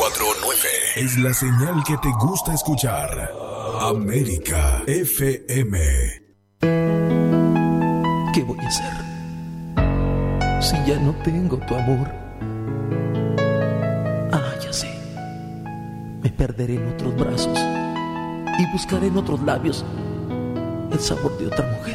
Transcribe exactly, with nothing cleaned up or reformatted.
cuatro nueve. Es la señal que te gusta escuchar. América F M. ¿Qué voy a hacer si ya no tengo tu amor? Ah, ya sé. Me perderé en otros brazos y buscaré en otros labios el sabor de otra mujer.